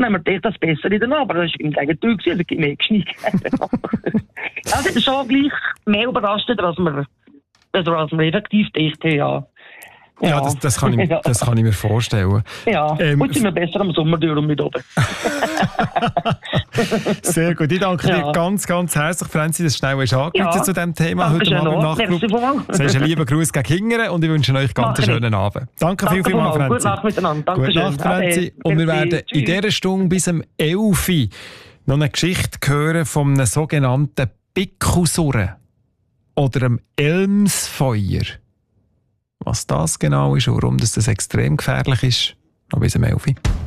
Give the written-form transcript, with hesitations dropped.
haben wir gedacht, das Bessere danach, aber das war im Gegenteil, also ich mehr geschneit. Also das ist schon gleich mehr überraschend, als wir effektiv gedacht haben, ja. Ja, das kann ich mir vorstellen. Ja, heute sind wir besser am Sommer durch und mit oben. Sehr gut. Ich danke dir ganz, ganz herzlich, Franzi, dass du schnell angerufen zu diesem Thema heute Abend im Nachtclub. Sagst einen lieben Gruß gegen Hingern und ich wünsche euch ganz einen schönen Abend. Danke vielmals, Franzi. Gute Nacht miteinander. Gute Nacht, Franzi. Und wir werden in dieser Stunde bis um 11 Uhr noch eine Geschichte hören von einem sogenannten Bickelsurren oder einem Elmsfeuer. Was das genau ist und warum das extrem gefährlich ist, noch bis um 11 Uhr.